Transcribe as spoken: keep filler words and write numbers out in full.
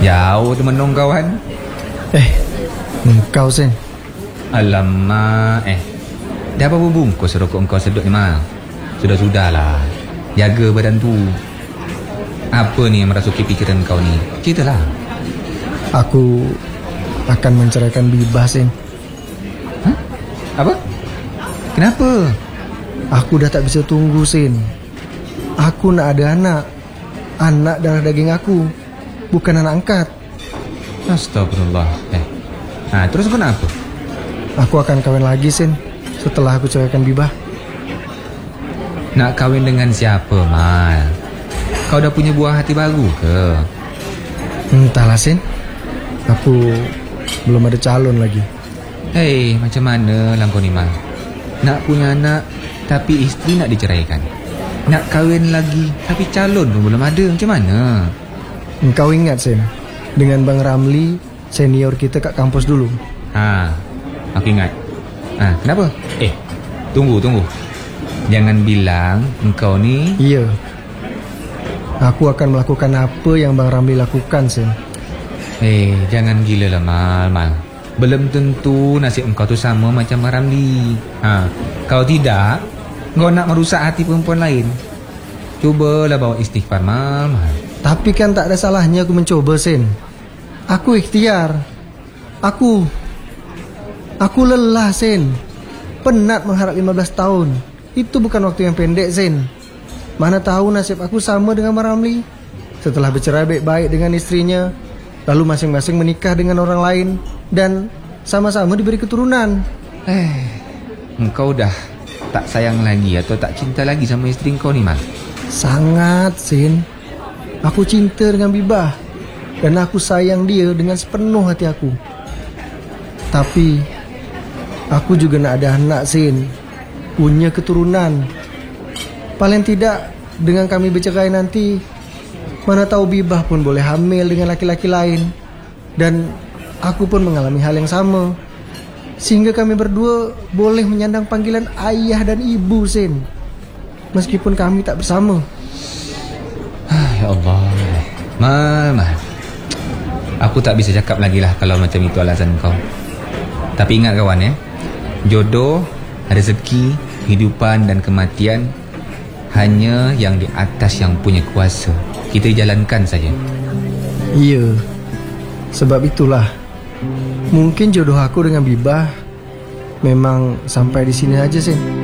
Jauh temenung kawan. Eh, engkau Sen. Alamak, eh dah berapa bungkus rokok engkau sedut ni Mal? Sudah-sudahlah, jaga badan tu. Apa ni yang merasuki pikiran kau ni? Ceritalah. Aku akan menceraikan Bibah Sen. Hah? Apa? Kenapa? Aku dah tak bisa tunggu Sen. Aku nak ada anak. Anak darah daging aku, bukan anak angkat. Astagfirullah. Eh, nah, terus kau nak apa? Aku akan kahwin lagi Sen, setelah aku ceraikan Bibah. Nak kahwin dengan siapa, Mal? Kau dah punya buah hati baru ke? Entahlah Sen, aku belum ada calon lagi. Hei, macam mana lah kau ni, Mal? Nak punya anak tapi isteri nak diceraikan. Nak kahwin lagi tapi calon pun belum ada. Macam mana? Engkau ingat Sen, dengan Bang Ramli, senior kita kat kampus dulu. Ha, aku ingat. Ha, kenapa? Eh, tunggu, tunggu. Jangan bilang engkau ni... Iya. Aku akan melakukan apa yang Bang Ramli lakukan Sen. Eh, jangan gila lah Mal, Mal. Belum tentu nasib engkau tu sama macam Bang Ramli. Ha, kalau tidak, kau nak merusak hati perempuan lain. Cubalah bawa istighfar, Mal, Mal. Tapi kan tak ada salahnya aku mencoba Sen. Aku ikhtiar. Aku Aku lelah Sen. Penat mengharap lima belas tahun. Itu bukan waktu yang pendek Sen. Mana tahu nasib aku sama dengan Bang Ramli. Setelah bercerai baik-baik dengan istrinya, lalu masing-masing menikah dengan orang lain, dan sama-sama diberi keturunan. Eh, engkau dah tak sayang lagi atau tak cinta lagi sama isteri kau ni, Mal? Sangat Sen. Aku cinta dengan Bibah, dan aku sayang dia dengan sepenuh hati aku. Tapi aku juga nak ada anak Sen, punya keturunan. Paling tidak dengan kami bercerai nanti, mana tahu Bibah pun boleh hamil dengan laki-laki lain, dan aku pun mengalami hal yang sama, sehingga kami berdua boleh menyandang panggilan ayah dan ibu Sen, meskipun kami tak bersama. Ya Allah, Mal, Mal. Aku tak bisa cakap lagi lah kalau macam itu alasan kau. Tapi ingat kawan ya, jodoh, rezeki, kehidupan dan kematian hanya yang di atas yang punya kuasa. Kita jalankan saja. Iya. Sebab itulah, mungkin jodoh aku dengan Bibah memang sampai di sini aja Sen.